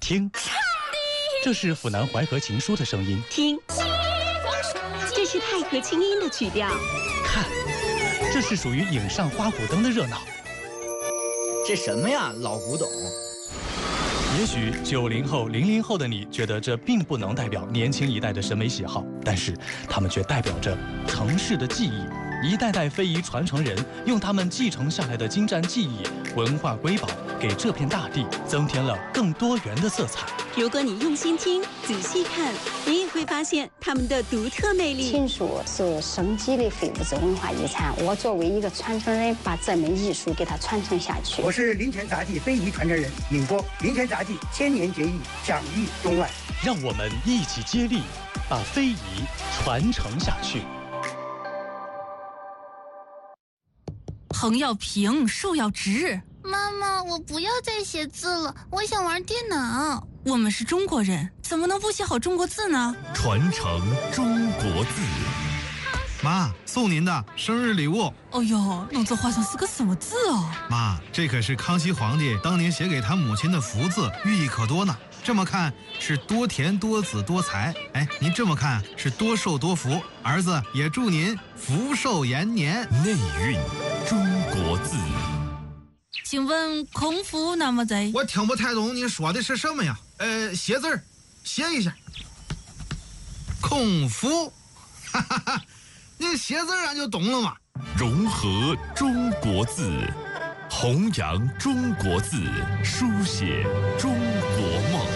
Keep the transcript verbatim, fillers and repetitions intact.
听，这是府南淮河情书的声音。 听，这是太和清音的曲调。 看，这是属于影上花鼓灯的热闹。 这什么呀，老古董？ 也许九零后、零零后的你觉得这并不能代表年轻一代的审美喜好，但是他们却代表着城市的记忆。一代代非遗传承人用他们继承下来的精湛技艺、文化瑰宝，给这片大地增添了更多元的色彩。 如果你用心听、仔细看，你也会发现他们的独特魅力。 情书是生机的非物质文化遗产，我作为一个传承人，把这门艺术给它传承下去。 我是林泉杂技非遗传承人尹波，林泉杂技千年结义，享誉中外。 让我们一起接力，把非遗传承下去。 横要平，竖要直。 妈妈，我不要再写字了，我想玩电脑。 我们是中国人，怎么能不写好中国字呢？ 传承中国字。 妈，送您的生日礼物。 哦呦，弄这画上是个什么字哦？ 妈，这可是康熙皇帝当年写给他母亲的福字，寓意可多呢。这么看是多田多子多财，哎，您这么看是多寿多福。儿子也祝您福寿延年。 内蕴中国字。 请问空腹那么在？ 我听不太懂你说的是什么呀？呃，写字儿，写一下。空腹，哈哈哈，你写字俺就懂了嘛。 融合中国字，弘扬中国字，书写中国梦。